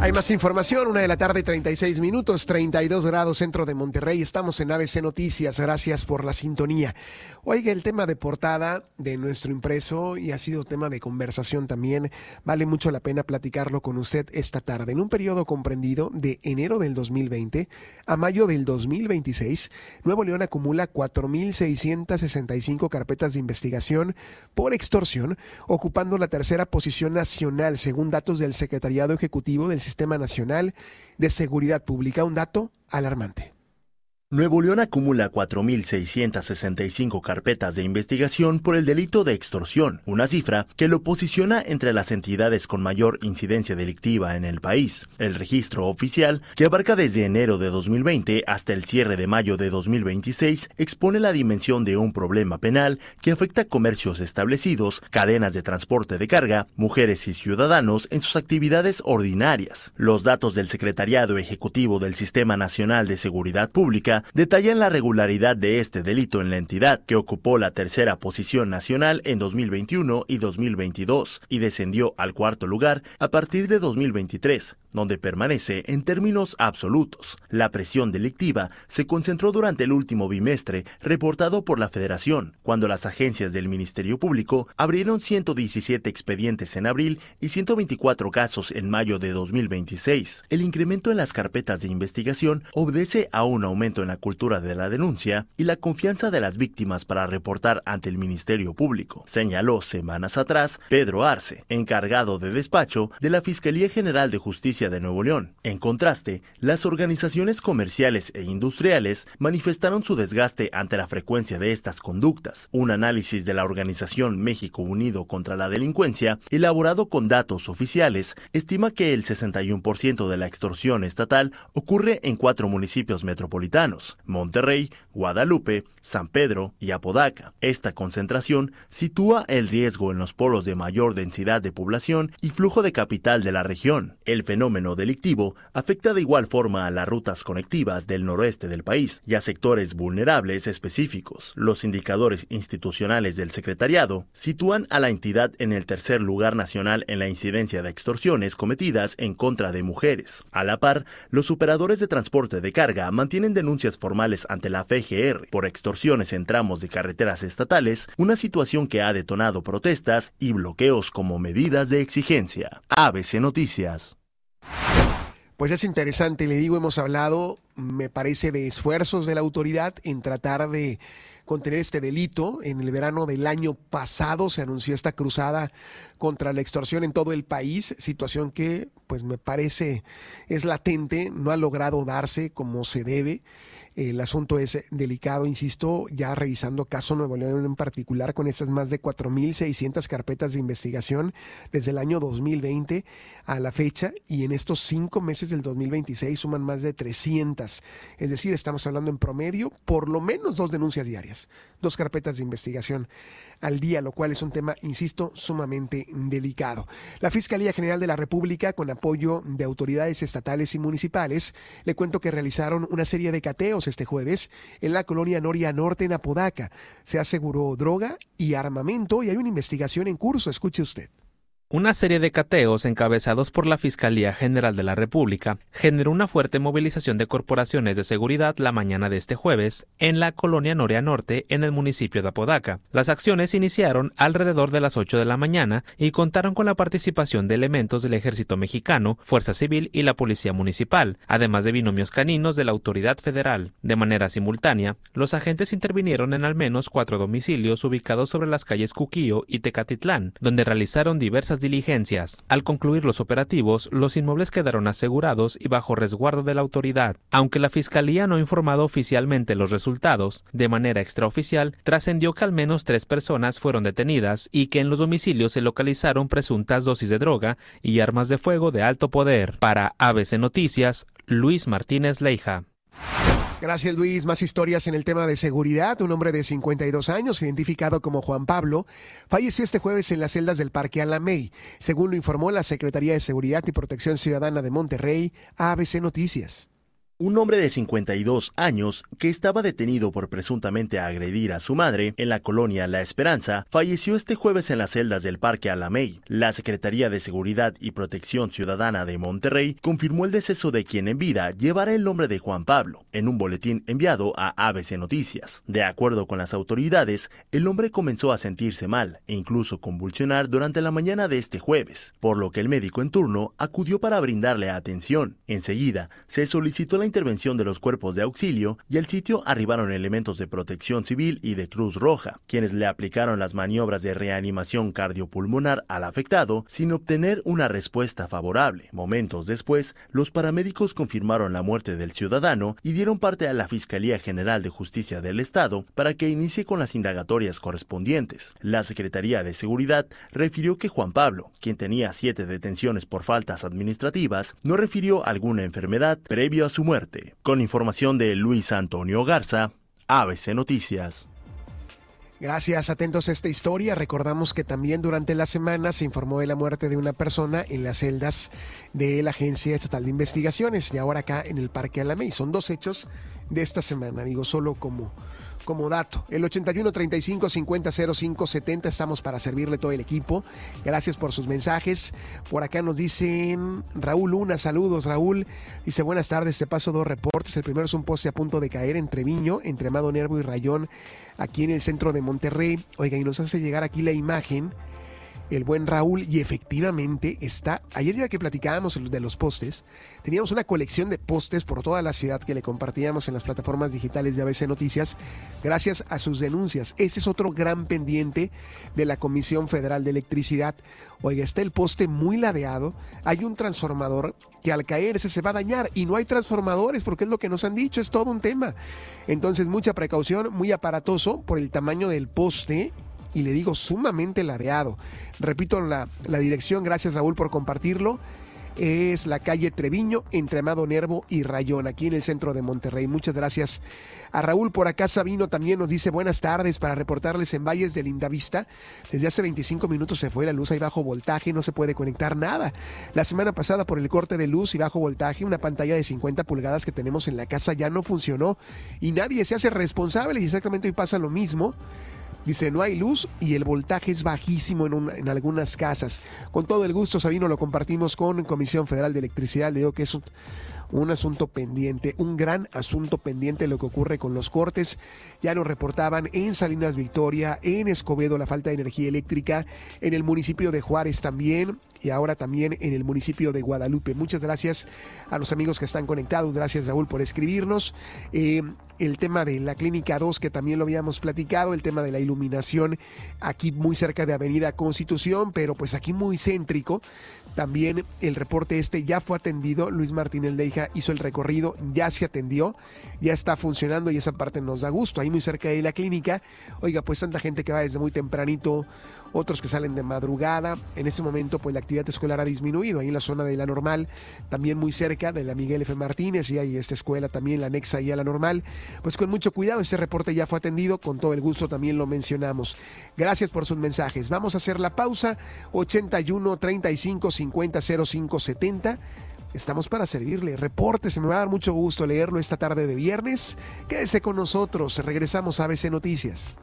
Hay más información, 1:36 p.m, 32 grados centro de Monterrey. Estamos en ABC Noticias, gracias por la sintonía. Oiga, el tema de portada de nuestro impreso y ha sido tema de conversación también. Vale mucho la pena platicarlo con usted esta tarde. En un periodo comprendido de enero del 2020 a mayo del 2026, Nuevo León acumula 4,665 carpetas de investigación por extorsión, ocupando la tercera posición nacional según datos del Secretariado Ejecutivo del Sistema Nacional de Seguridad Pública, un dato alarmante. Nuevo León acumula 4,665 carpetas de investigación por el delito de extorsión, una cifra que lo posiciona entre las entidades con mayor incidencia delictiva en el país. El registro oficial, que abarca desde enero de 2020 hasta el cierre de mayo de 2026, expone la dimensión de un problema penal que afecta comercios establecidos, cadenas de transporte de carga, mujeres y ciudadanos en sus actividades ordinarias. Los datos del Secretariado Ejecutivo del Sistema Nacional de Seguridad Pública detallan la regularidad de este delito en la entidad, que ocupó la tercera posición nacional en 2021 y 2022 y descendió al cuarto lugar a partir de 2023, donde permanece en términos absolutos. La presión delictiva se concentró durante el último bimestre reportado por la Federación, cuando las agencias del Ministerio Público abrieron 117 expedientes en abril y 124 casos en mayo de 2026. El incremento en las carpetas de investigación obedece a un aumento en la cultura de la denuncia y la confianza de las víctimas para reportar ante el Ministerio Público, señaló semanas atrás Pedro Arce, encargado de despacho de la Fiscalía General de Justicia de Nuevo León. En contraste, las organizaciones comerciales e industriales manifestaron su desgaste ante la frecuencia de estas conductas. Un análisis de la organización México Unido contra la Delincuencia, elaborado con datos oficiales, estima que el 61% de la extorsión estatal ocurre en 4 municipios metropolitanos: Monterrey, Guadalupe, San Pedro y Apodaca. Esta concentración sitúa el riesgo en los polos de mayor densidad de población y flujo de capital de la región. El fenómeno delictivo afecta de igual forma a las rutas conectivas del noroeste del país y a sectores vulnerables específicos. Los indicadores institucionales del secretariado sitúan a la entidad en el tercer lugar nacional en la incidencia de extorsiones cometidas en contra de mujeres. A la par, los operadores de transporte de carga mantienen denuncias formales ante la FGR por extorsiones en tramos de carreteras estatales, una situación que ha detonado protestas y bloqueos como medidas de exigencia. ABC Noticias. Pues es interesante, le digo, hemos hablado, me parece, de esfuerzos de la autoridad en tratar de contener este delito. En el verano del año pasado se anunció esta cruzada contra la extorsión en todo el país, situación que, pues me parece, es latente, no ha logrado darse como se debe. El asunto es delicado, insisto, ya revisando caso Nuevo León en particular, con estas más de 4,600 carpetas de investigación desde el año 2020 a la fecha, y en estos 5 meses del 2026 suman más de 300. Es decir, estamos hablando en promedio por lo menos 2 denuncias diarias, 2 carpetas de investigación al día, lo cual es un tema, insisto, sumamente delicado. La Fiscalía General de la República, con apoyo de autoridades estatales y municipales, le cuento que realizaron una serie de cateos este jueves en la colonia Noria Norte, en Apodaca. Se aseguró droga y armamento y hay una investigación en curso. Escuche usted. Una serie de cateos encabezados por la Fiscalía General de la República generó una fuerte movilización de corporaciones de seguridad la mañana de este jueves en la colonia Noria Norte, en el municipio de Apodaca. Las acciones iniciaron alrededor de las 8 de la mañana y contaron con la participación de elementos del Ejército Mexicano, Fuerza Civil y la Policía Municipal, además de binomios caninos de la autoridad federal. De manera simultánea, los agentes intervinieron en al menos 4 domicilios ubicados sobre las calles Cuquío y Tecatitlán, donde realizaron diversas diligencias. Al concluir los operativos, los inmuebles quedaron asegurados y bajo resguardo de la autoridad. Aunque la Fiscalía no ha informado oficialmente los resultados, de manera extraoficial trascendió que al menos 3 personas fueron detenidas y que en los domicilios se localizaron presuntas dosis de droga y armas de fuego de alto poder. Para ABC Noticias, Luis Martínez Leija. Gracias, Luis. Más historias en el tema de seguridad. Un hombre de 52 años, identificado como Juan Pablo, falleció este jueves en las celdas del Parque Alamey, según lo informó la Secretaría de Seguridad y Protección Ciudadana de Monterrey, a ABC Noticias. Un hombre de 52 años que estaba detenido por presuntamente agredir a su madre en la colonia La Esperanza falleció este jueves en las celdas del Parque Alamey. La Secretaría de Seguridad y Protección Ciudadana de Monterrey confirmó el deceso de quien en vida llevara el nombre de Juan Pablo en un boletín enviado a ABC Noticias. De acuerdo con las autoridades, el hombre comenzó a sentirse mal e incluso convulsionar durante la mañana de este jueves, por lo que el médico en turno acudió para brindarle atención. Enseguida, se solicitó la intervención de los cuerpos de auxilio y al sitio arribaron elementos de Protección Civil y de Cruz Roja, quienes le aplicaron las maniobras de reanimación cardiopulmonar al afectado sin obtener una respuesta favorable. Momentos después, los paramédicos confirmaron la muerte del ciudadano y dieron parte a la Fiscalía General de Justicia del Estado para que inicie con las indagatorias correspondientes. La Secretaría de Seguridad refirió que Juan Pablo, quien tenía 7 detenciones por faltas administrativas, no refirió alguna enfermedad previo a su muerte. Con información de Luis Antonio Garza, ABC Noticias. Gracias, atentos a esta historia. Recordamos que también durante la semana se informó de la muerte de una persona en las celdas de la Agencia Estatal de Investigaciones y ahora acá en el Parque Alamey. Son 2 hechos de esta semana, digo solo como dato. El 81 35 50 05 70, estamos para servirle todo el equipo. Gracias por sus mensajes. Por acá nos dicen Raúl Luna, saludos Raúl. Dice, buenas tardes, te paso 2 reportes. El primero es un poste a punto de caer en Treviño, entre Amado Nervo y Rayón, aquí en el centro de Monterrey. Oiga, y nos hace llegar aquí la imagen el buen Raúl, y efectivamente está. Ayer ya que platicábamos de los postes, teníamos una colección de postes por toda la ciudad que le compartíamos en las plataformas digitales de ABC Noticias, gracias a sus denuncias. Ese es otro gran pendiente de la Comisión Federal de Electricidad. Oiga, está el poste muy ladeado, hay un transformador que al caerse se va a dañar y no hay transformadores porque es lo que nos han dicho, es todo un tema. Entonces mucha precaución, muy aparatoso por el tamaño del poste, y le digo sumamente ladeado. Repito la dirección, gracias Raúl por compartirlo. Es la calle Treviño, entre Amado Nervo y Rayón, aquí en el centro de Monterrey. Muchas gracias a Raúl. Por acá Sabino también nos dice buenas tardes para reportarles en Valles de Lindavista. Desde hace 25 minutos se fue la luz, hay bajo voltaje, no se puede conectar nada. La semana pasada por el corte de luz y bajo voltaje, una pantalla de 50 pulgadas que tenemos en la casa ya no funcionó y nadie se hace responsable y exactamente hoy pasa lo mismo. Dice, no hay luz y el voltaje es bajísimo en algunas casas. Con todo el gusto, Sabino, lo compartimos con Comisión Federal de Electricidad. Le digo que es un asunto pendiente, un gran asunto pendiente lo que ocurre con los cortes. Ya nos reportaban en Salinas Victoria, en Escobedo la falta de energía eléctrica, en el municipio de Juárez también y ahora también en el municipio de Guadalupe. Muchas gracias a los amigos que están conectados. Gracias Raúl por escribirnos. El tema de la Clínica 2 que también lo habíamos platicado, el tema de la iluminación aquí muy cerca de Avenida Constitución, pero pues aquí muy céntrico. También el reporte ya fue atendido. Luis Martínez Leija hizo el recorrido, ya se atendió, ya está funcionando y esa parte nos da gusto. Ahí muy cerca de la clínica. Oiga, pues tanta gente que va desde muy tempranito, otros que salen de madrugada. En ese momento pues la actividad escolar ha disminuido. Ahí en la zona de La Normal, también muy cerca de la Miguel F. Martínez, y hay esta escuela también, la anexa ahí a La Normal. Pues con mucho cuidado, este reporte ya fue atendido, con todo el gusto también lo mencionamos. Gracias por sus mensajes. Vamos a hacer la pausa. 81 35 50 05 70. Estamos para servirle. Repórtese, me va a dar mucho gusto leerlo esta tarde de viernes. Quédese con nosotros, regresamos a ABC Noticias.